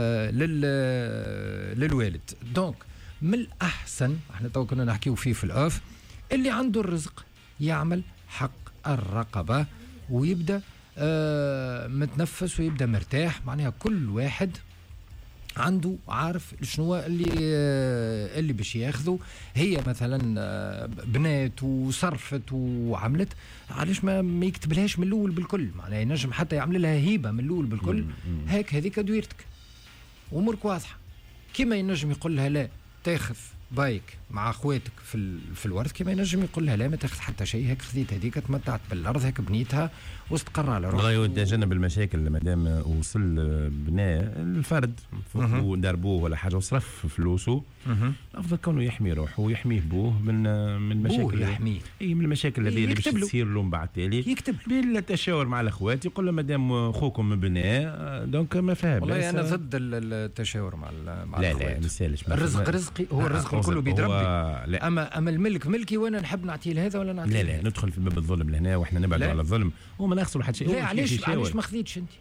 للوالد. دونك من الأحسن احنا تو كنا نحكيو فيه في الأوف اللي عنده الرزق يعمل حق الرقبة ويبدأ متنفس ويبدأ مرتاح. معناها كل واحد عنده عارف شنو اللي باش ياخذه. هي مثلا بنات وصرفت وعملت، علاش ما يكتبلهاش من الاول بالكل؟ معناها ينجم حتى يعمل لها هيبه من الاول بالكل. هيك هذيك دويرتك وامورك واضحه. كيما ينجم يقول لها لا تاخذ بايك مع اخواتك في الورث، كيما ينجم يقول لها لا ما تاخذ حتى شيء، هيك خذيت هذيك تمتعت بالارض، هيك بنيتها واستقر على روحك. والله يتجنب المشاكل مادام وصل بناء الفرد ودار بوه ولا حاجه وصرف فلوسه، الافضل كونه يحمي روحه ويحميه بوه من المشاكل. يحميه من المشاكل هذه اللي باش تصير له من بعد تالي. يكتب بالتشاور مع الاخوات، يقول له مادام اخوكم من بناء دونك ما فيها بأس. والله انا ضد التشاور مع الاخوات. لا ما يسالش. الرزق رزقي، هو الرزق كله بيد ربي. اما الملك ملكي وانا نحب نعطيه لهذا ولا نعطيه لا ندخل في باب الظلم لهنا واحنا نبعدوا على الظلم وما نخسروا حتى شيء. لا علاش ما خذيتش انت؟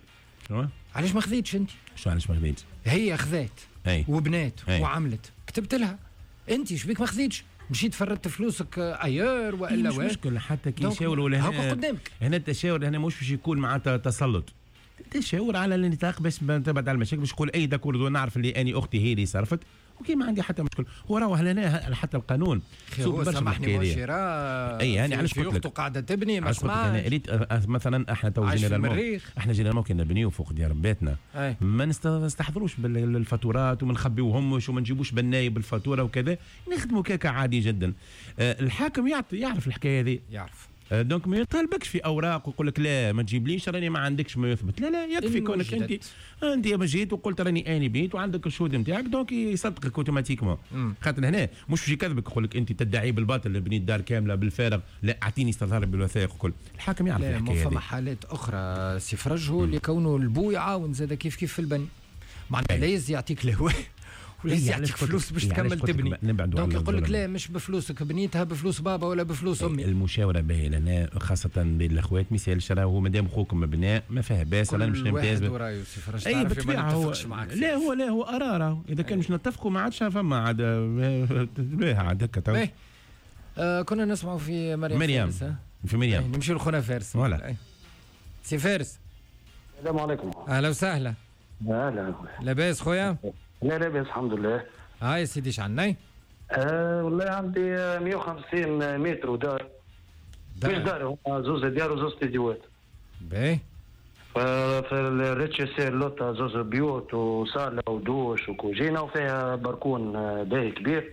علاش ما خذيتش انت؟ شو علاش ما خذيتش؟ هي خذات وبنات وعملت، كتبت لها انت شبيك ما خذيتش؟ مشيت فردت فلوسك اير والا مش مشكل حتى كي يشاوروا لهنا قدامك. هنا التشاور هنا مش باش يكون معناتها تسلط، تشاور على النطاق باش تبعد على المشاكل، باش تقول اي داكور نعرف اللي اني اختي هي اللي صرفت وكي ما عندي حتى مشكل. هو راهو هنا حتى القانون هو سامحني مؤشرة يعني علاش قلت لك قاعده تبني ما اسمعش. انا اريد مثلا احنا تو جينا كنا نبنيو فوق ديار بيتنا ما نستحضروش بالفاتورات وما نخبيوهمش وما نجيبوش بناي بالفاتوره وكذا، نخدموا كاكا عادي جدا. الحاكم يعرف الحكايه هذه، يعرف دونك ما يطالبكش في اوراق ويقول لك لا ما تجيبليش راني ما عندكش ما يثبت. لا يكفي كونك انت ما جيت وقلت راني اني بنيت وعندك الشهود نتاعك، دونك يصدقك اوتوماتيكمون. خاطر هنا مش باش يكذبك يقول لك انت تدعي بالباطل اللي بنيت دار كامله بالفارغ، لا اعطيني استظهار بالوثائق وكل. الحاكم يعرف الحكايه هذه. فما حالات اخرى سي فرجه اللي كونه البو يعاون زاد كيف في البني، معناتها لا يعطيك الهواء ولا يعطيك فلوس باش تكمل تبني. دونك يقول لك لا مش بفلوسك بنيتها، بفلوس بابا ولا بفلوس امي. المشاوره باهيه لنا خاصه بين الاخوات، ما يسالش راهو مادام خوكم بناء ما فيها باس، انا مش نمتاز. اي بالطبيعه هو لا هو اراره اذا كان مش نتفقوا ما عادش فما عاد باهي عاد هكا. كنا نسمعوا في مريم في مريم نمشي لخونا فارس. ولا سي فارس السلام عليكم. اهلا وسهلا. اهلا لاباس خويا؟ لا لاباس الحمد لله. يا سيدي شعني؟ والله عندي 150 متر ودار. مش دار، هما زوز ديار وزوز استديوهات. باهي. في الريتشيسير لوطا زوز بيوت وصالة ودوش وكوجينة وفيها بركون باهي كبير.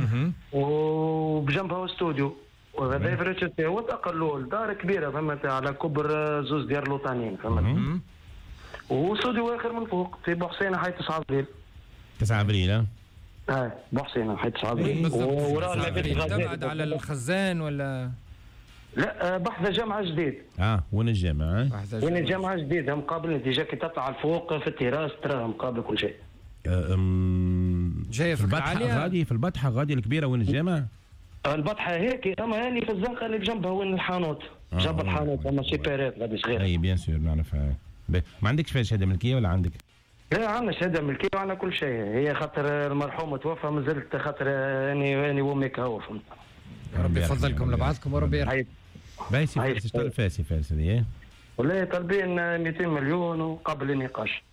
وبجنبها استوديو. وهذا في الريتشيسير هو الأقل دار كبيرة فهمت على كبر زوز ديار لوطانيين فهمت. واستوديو آخر من فوق في بوحسينة حي 9 أبريل. 9 أبريل بوحسينة حي 9 أبريل. وراه تبعد على الخزان ولا؟ لا بحث جامعة جديد. وين الجامعة؟ وين الجامعة جديدة مقابل ديجا كي تطلع الفوق في التراس تراها مقابل كل شيء. جاية في البطحة غادي في البطحة غادي الكبيرة وين الجامعة؟ البطحة هيك اما هاني في الزنقة اللي بجنبها وين الحانوت. جنب الحانوت اما سيبيرات غادي صغيرة. اي بيان سور نعرفها. ما عندكش فيها شهادة ملكية ولا عندك؟ لا عندنا شهادة ملكية وعندنا كل شيء. هي خاطر المرحوم توفى مازلت خاطر اني وامي كهو فهمت. ربي يفضلكم لبعضكم وربي يرحم. باهي سي فارس طلب فيها سي فارس هذه؟ والله طالبين 200 مليون وقبل النقاش.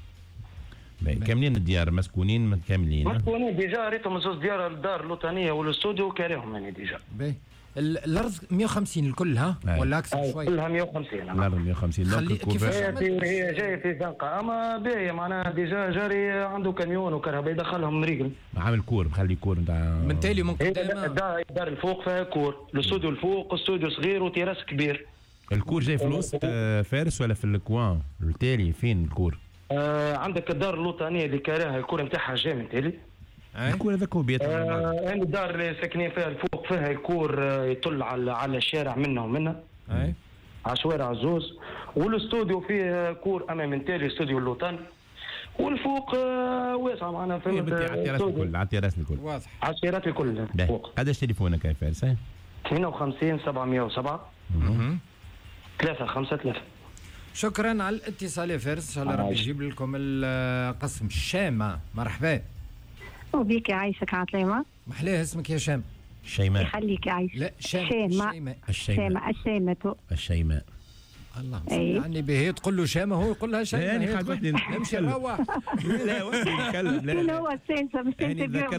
كاملين الديار مسكونين كاملين؟ مسكونين ديجا ريتهم زوز ديار الدار اللوطانية والاستوديو كاريهم يعني ديجا. باهي. الارض 150 الكل ولا اكثر شوي؟ كلها 150. الارض 150. كيفاش هي جايه في زنقه اما باهيه معناها ديجا جاري عنده كاميون وكهرباء يدخلهم مريقل. عامل كور مخلي كور نتاع من تالي من قدام. الدار الفوق فيها كور، الاستوديو الفوق استوديو صغير وتراس كبير. الكور جاي في الوسط فارس ولا في الكوان التالي فين الكور؟ عندك الدار اللوطانيه اللي كاريها الكور نتاعها جاي من تالي. الكور هذاك هو بيتها. الدار اللي ساكنين فيها الفوق فيها الكور يطل على الشارع منه ومنه. على شوارع زوز. والاستوديو فيه كور امام من تالي استوديو اللوطان. والفوق واسع معنا فهمت. على التراس الكل. واضح. على التراس الكل فوق. قداش تليفونك يا فارس؟ 52 707 353. شكرا على الاتصال يا فارس، ان شاء الله ربي يجيب لكم القسم. شامة مرحبا. وبيك يعيشك عطيمة. محلاه اسمك يا شام؟ شيماء. يخليك يعيش. لا شيماء. الشيمة. اللهم صل على النبي. تقول له شامة هو يقول لها شيماء. يعني قاعد وحدي نمشي نروح. لا وحدي نتكلم. لا هو السنسة مش ذكرت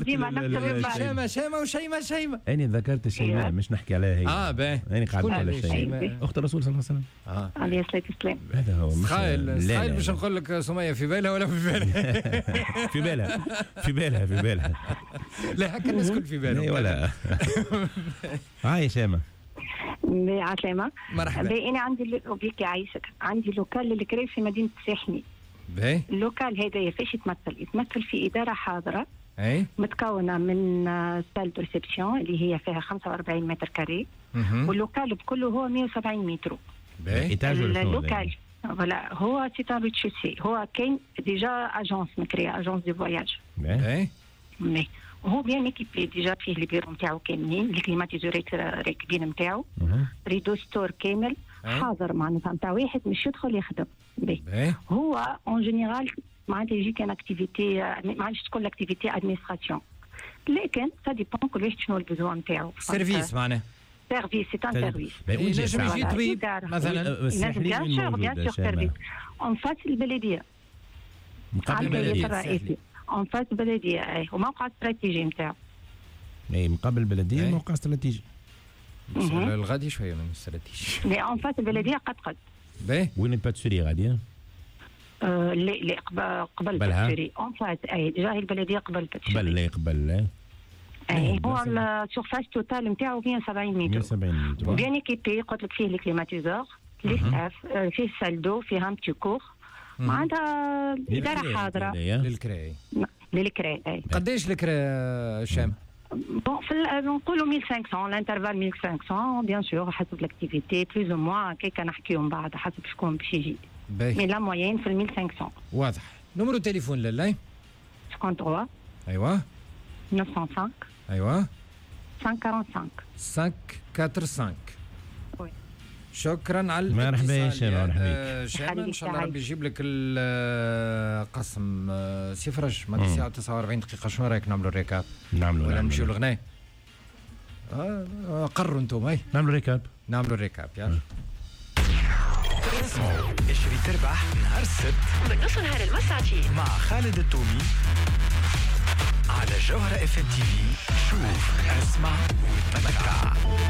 شيماء. أنا ذكرت الشيماء مش نحكي عليها هي. باهي. أنا قاعد على الشيماء. أخت الرسول صلى الله عليه وسلم. عليه الصلاة والسلام. هذا هو. سخايل باش نقول لك سمية في بالها ولا في بالها؟ في بالها. لا هكا الناس كل في بالها. ولا. هاي شيماء. عسلامة. مرحبا. أنا عندي بيك يعيشك، عندي لوكال للكري في مدينة الساحني. باهي. اللوكال هذا فاش يتمثل في إدارة حاضرة. أي. متكونة من سال دو ريسبسيون اللي هي فيها 45 متر كاري. واللوكال بكله هو 170 متر. باهي. اللوكال فوالا هو سي ان ريتشوسي، هو كاين ديجا اجونس مكريه، اجونس دو فواياج. باهي. مي وهو بيان ايكيبي ديجا، فيه البيرو نتاعو كاملين، الكليماتيزوريت راكبين نتاعو، ريدو ستور كامل حاضر معناتها نتاع واحد مش يدخل يخدم به. هو اون جينيرال معناتها يجي كان اكتيفيتي، ما عادش تكون اكتيفيتي ادمينستراسيون، لكن سا ديبون كل واحد شنو البزوان نتاعو. سيرفيس معناها. سيرفيس سي ان سيرفيس. ينجم يجي طبيب مثلا. بيان سور سيرفيس اون فاس البلديه. مقابل البلديه الرئيسي اون فاس البلديه اي، وموقع استراتيجي نتاعو. اي مقابل البلديه موقع استراتيجي. الغادي شويه من الاستراتيجي. مي اون فاس البلديه قد. باهي. وين الباتسوري غاديه؟ لا قبل الباتسوري اون فاس اي جاي البلديه قبل الباتسوري. قبل اي هو السورفاس توتال نتاعو 170 متر. 170 متر. بيان ايكيبي، قلت لك فيه الكليماتيزور، لي ستاف، فيه سالدو، فيه ان بتي كور، معناتها إدارة حاضرة للكراي. اي. قداش الكراي شام؟ بون نقولوا 1500 الانترفال 1500 بيان سور حسب الاكتيفيتي بلوز او موان كيكا نحكيو من بعد حسب شكون باش يجي. مي لا موين في 1500. واضح. نمرو تليفون لاله 53. ايوا 905. ايوا 545. 545. شكرا على مرحبا يا شباب. شام ان شاء الله ربي يجيب لك القسم. سي فرج ما الساعه 49 دقيقه. شنو رايك نعملوا الريكاب؟ ولا نمشيو للغناء؟ قرروا انتم. هاي نعملوا الريكاب يلا. اشري تربح نهار السبت من نص نهار المساعتي مع خالد التومي على جوهرة اف ام تي في. شوف اسمع وتمتع.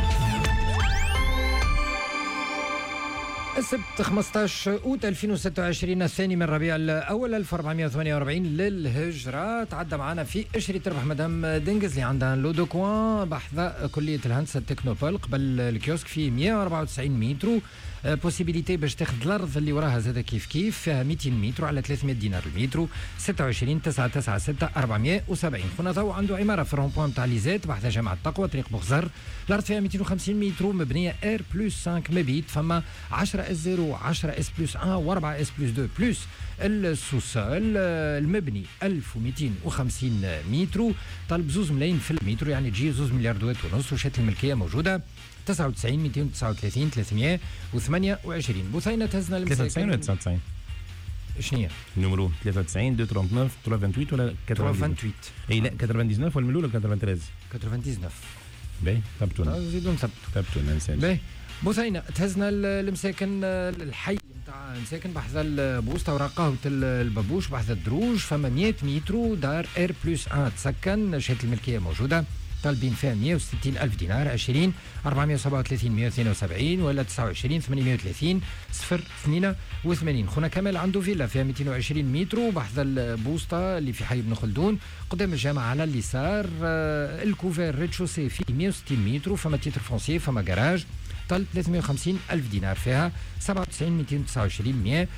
السبت 15 أوت 2026 الثاني من ربيع الأول 1448 للهجرة. تعدى معنا في اشري تربح مدام دنجز اللي عندها لو دو كوان بحذا كلية الهندسة التكنوبول قبل الكيوسك في 194 متر. بوسيبيليتي باش تاخذ الارض اللي وراها زاد كيف فيها 200 متر على 300 دينار المتر. 26 996 470. خونا ضو عنده عماره في الرونبوان نتاع ليزيت بحث جامعه التقوى طريق بوخزر. الارض فيها 250 متر مبنيه ار بلس 5 مبيت. فما 10 اس 0 10 اس بلس 1 و4 اس بلس 2 بلس السوسول المبني 1250 متر. طالب 2 ملايين في المتر يعني تجي 2 مليار دوات ونص. وشات الملكيه موجوده 99 239 328. بثينة تهزنا المساكن 93 ولا 99 شنو هي؟ نمرو 93 239 328 ولا 328 اي لا 99 ولا من الاولى 93 99 باهي ثبتونا نزيدو ثبتونا نسال باهي. بثينة تهزنا المساكن الحي نتاع مساكن بحذا البوسطه ورا قهوه البابوش بحذا الدروج. فما 100 متر دار ار بلس 1 تسكن. شهاده الملكيه موجوده. طالبين فيها 160 ألف دينار. 20 437 172 ولا 29 830 082. خونا كمال عنده فيلا فيها 220 متر وبحذا البوسطة اللي في حي ابن خلدون قدام الجامعة على اليسار. الكوفير ريتشوسي فيه 160 متر. فما تيتر فونسي فما جراج. طالب 350 ألف دينار فيها 97 229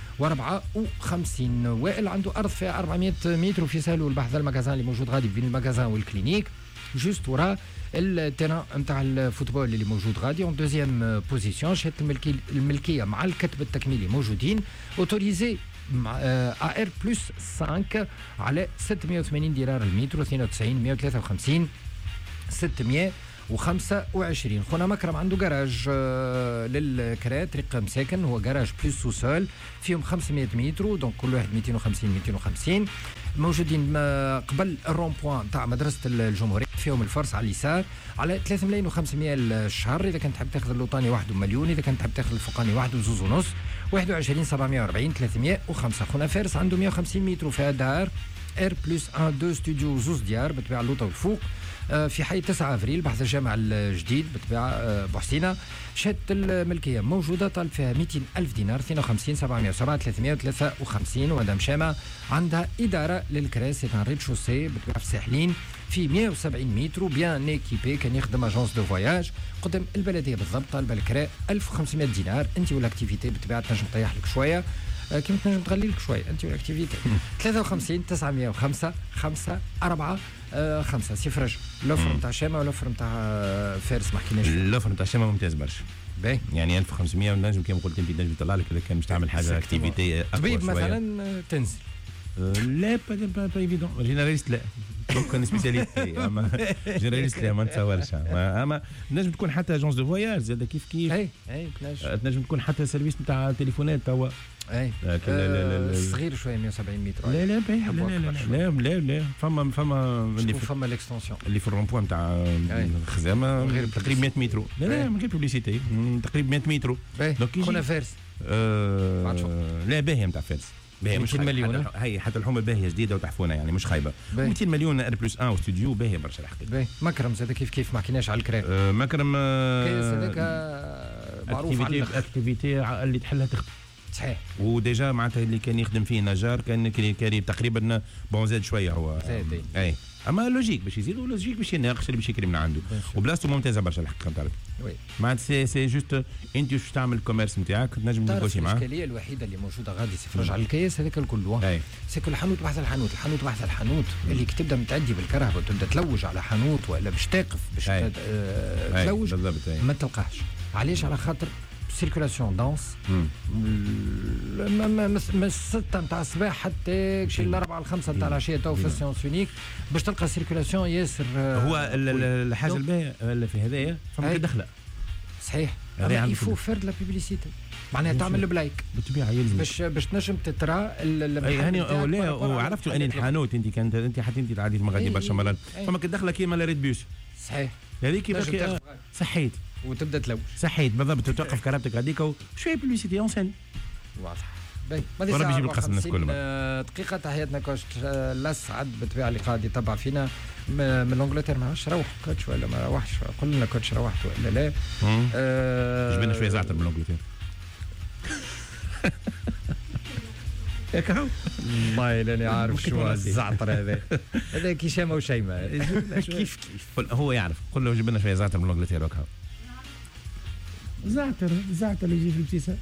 154. وائل عنده أرض فيها 400 متر في سالو البحث المجازان اللي موجود غادي بين المجازان والكلينيك جوست ورا التيران نتاع الفوتبول اللي موجود غادي اون دوزيام بوزيسيون. شهاده الملكيه مع الكتب التكميلي موجودين. اوتوريزي ار بلس 5 على 680 دينار المتر. 92 153 600 خونا مكرم عنده جراج للكرات رقم ساكن، هو جراج بلس سو سول فيهم 500 متر، دونك كل واحد 250 موجودين قبل الرون بوان تاع مدرسه الجمهوريه، فيهم الفرس على اليسار، على 3 ملايين و500 الشهر. اذا كنت تحب تاخذ اللوطاني 1 مليون، اذا كنت تحب تاخذ الفوقاني 1.5 21 740 305. خونا فارس عنده 150 متر وفيها دار ار بلس 1 2 ستوديو زوز ديار بطبيعه اللوطه والفوق، في حي 9 افريل بحث الجامع الجديد بطبيعه بوحسينه. شهاده الملكيه موجوده، طالب فيها 200 ألف دينار 52 707 353. ومدام شامه عندها اداره للكراس، سي ان ريد شوسي بطبيعه في الساحلين في 170 متر وبيان ايكيبي، كان يخدم اجونس دو فواياج قدام البلديه بالضبط. طالبه الكراء 1500 دينار. انت والاكتيفيتي بطبيعه تنجم تطيح لك شويه، كيما تنجم تغلي لك شويه انت والاكتيفيتي. 53 905 5 4 5 سفرج. لوفر نتاع شامه ولوفر نتاع فارس ما حكيناش. اللوفر نتاع شامه ممتاز برشا، باهي يعني 1500 ونجم كما قلت انت نجم تطلع لك اذا كان مش تعمل حاجه اكتيفيتي طبيب مثلا تنزل. لا با ايفيدون جينيراليست لا، ممكن سبيسياليست اما جينيراليست لا ما نتصورش. اما نجم تكون حتى اجونس دو فواياج زاد كيف اي تنجم تكون حتى سيرفيس نتاع تليفونات توا اي صغير شويه 170 متر. لا لا فما الاكستنسيون اللي في الرومبوان نتاع الخزامه تقريبا 100 متر. لا من غير بوبليسيتي تقريبا 100 متر. دونك خونا فارس لا باهيه نتاع فارس، باهيه مش 200 مليون. هي حتى الحومه باهيه جديده وتحفونه يعني مش خايبه. 200 مليون ار بلس 1 واستوديو باهيه برشا الحقيقه. باهي مكرم زاد كيف ما حكيناش على الكرا. مكرم كيس هذاك معروف على اكتيفيتي اللي تحلها تخدم صحيح. وديجا معناتها اللي كان يخدم فيه نجار كان تقريبا بون زاد شويه هو زاد اي اما لوجيك باش يزيد ولوجيك باش يناقش اللي باش يكري من عنده وبلاصته ممتازه برشا الحقيقه نتاع وي معناتها سي جوست انت واش تعمل الكوميرس نتاعك تنجم تنيغوسي معاه. الاشكاليه الوحيده اللي موجوده غادي تفرج على الكيس هذاك الكل سي كل حانوت بحث الحانوت بحث الحانوت اللي تبدا متعدي بالكرهبه وتبدا تلوج على حانوت ولا باش تقف باش تلوج ما تلقاهش. علاش؟ على خاطر سيركولاسيون دانس من 6 نتاع الصباح حتى شي 4 5 نتاع العشيه تو في السيونس يونيك باش تلقى سيركولاسيون ياسر. هو الحاجه الباهيه في هذايا فما دخله صحيح يفو فرد لا بيبليسيتي معناها تعمل البلايك بالطبيعه يلزم باش تنجم تترى يعني لا وعرفتوا اني الحانوت انت حتى انت تعدي مغادي برشا مرات فما كدخله كيما لا ريد بيوس صحيح هذيك باش صحيت وتبدا تلوج صحيت بالضبط توقف كرامتك هذيك وشويه بلوسيتي اونسين واضح. باهي ربي يجيب القسم الناس كلهم. دقيقه تحياتنا كوتش الاسعد بالطبيعه اللي قاعد يتبع فينا من انجلترا. ما عرفش روح كوتش ولا ما روحش، قول لنا كوتش روحت ولا لا. جبنا شويه زعتر من انجلترا ياك هو والله لاني عارف شو الزعتر هذا كي شامه وشيمه كيف هو يعرف. قل له جبنا شويه زعتر من انجلترا هكا زعتر اللي يجي في الابتسام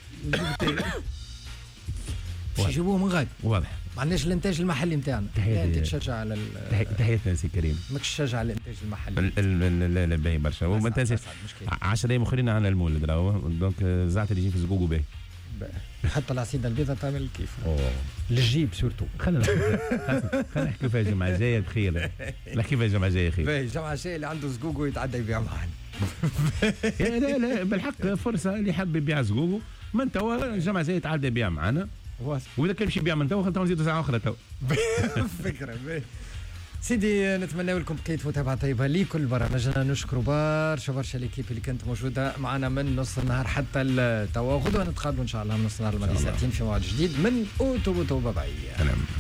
يجيبوه من غادي واضح. ما عندناش الانتاج المحلي نتاعنا. انت تشجع على تحياتنا سي كريم ماكش تشجع على الانتاج المحلي. لا باهي برشا وما تنساش 10 ايام اخرين عندنا المولد راهو دونك زعتر يجي في زقوقو باهي حتى العصيده البيضاء تعمل كيف للجيب سورتو. خلينا نحكي فيها الجمعه الجايه بخير. نحكي فيها الجمعه الجايه خير. الجمعه الجايه اللي عنده زقوقو يتعدى يبيع معنا. لا بالحق فرصه اللي حاب يبيع زقوقو من توا الجمعه الجايه يتعدى يبيع معنا واذا كان باش يبيع من توا خلينا نزيدوا ساعه اخرى توا. فكره سيدي نتمنى لكم بقية متابعة طيبة لكل برامجنا. نشكروا برشا ليكيب اللي كانت موجودة معنا من نص النهار حتى توا. غدوة نتقابلوا إن شاء الله من نص النهار الماضي ساعتين في موعد جديد من أوتو باي.